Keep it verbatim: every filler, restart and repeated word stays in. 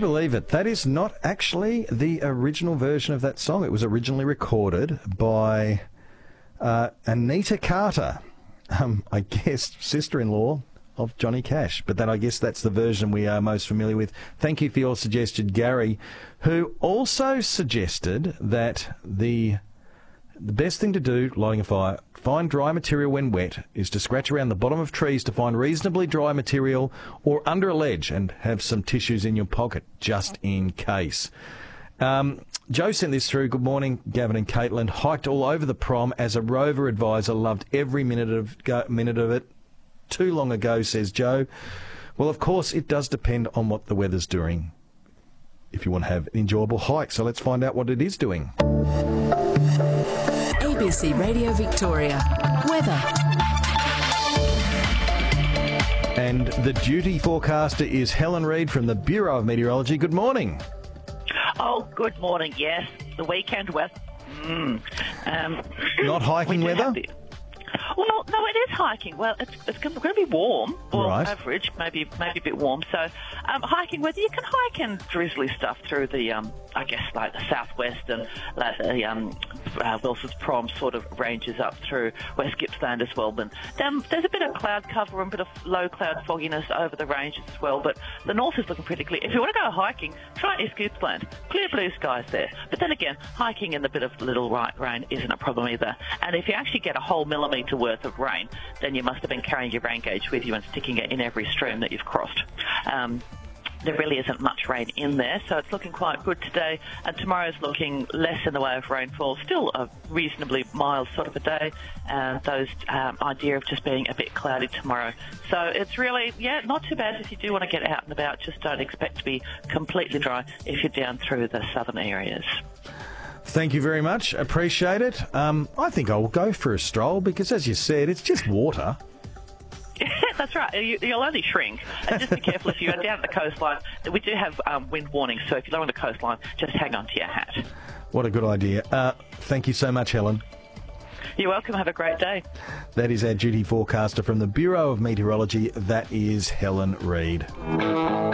believe it? That is not actually the original version of that song. It was originally recorded by uh, Anita Carter, um, I guess sister-in-law of Johnny Cash. But then I guess that's the version we are most familiar with. Thank you for your suggestion, Gary, who also suggested that the the best thing to do, lighting a fire, find dry material when wet, is to scratch around the bottom of trees to find reasonably dry material or under a ledge and have some tissues in your pocket, just in case. Um, Joe sent this through. Good morning, Gavin and Caitlin. Hiked all over the prom as a rover advisor. Loved every minute of go, minute of it. Too long ago, says Joe. Well, of course, it does depend on what the weather's doing if you want to have an enjoyable hike. So let's find out what it is doing. A B C Radio Victoria. Weather. And the duty forecaster is Helen Reid from the Bureau of Meteorology. Good morning. Oh, good morning. Yes, the weekend weather. Mm. Um, Not hiking we do weather? have the- Well, no, it is hiking. Well, it's, it's going to be warm, or Right. average, maybe maybe a bit warm. So, um, hiking weather, you can hike and drizzly stuff through the, um, I guess, like the southwest and like the um, uh, Wilson's Prom sort of ranges up through West Gippsland as well. But um, there's a bit of cloud cover and a bit of low cloud fogginess over the ranges as well. But the north is looking pretty clear. If you want to go hiking, try East Gippsland. Clear blue skies there. But then again, hiking in the bit of little right rain isn't a problem either. And if you actually get a whole millimetre worth of rain, then you must have been carrying your rain gauge with you and sticking it in every stream that you've crossed. Um, there really isn't much rain in there, so it's looking quite good today, and tomorrow's looking less in the way of rainfall. Still a reasonably mild sort of a day, and those um, idea of just being a bit cloudy tomorrow. So it's really, yeah, not too bad if you do want to get out and about. Just don't expect to be completely dry if you're down through the southern areas. Thank you very much. Appreciate it. Um, I think I will go for a stroll because, as you said, it's just water. That's right. You, you'll only shrink. And just be careful if you're down at the coastline. We do have um, wind warnings, so if you're on the coastline, just hang on to your hat. What a good idea. Uh, thank you so much, Helen. You're welcome. Have a great day. That is our duty forecaster from the Bureau of Meteorology. That is Helen Reid.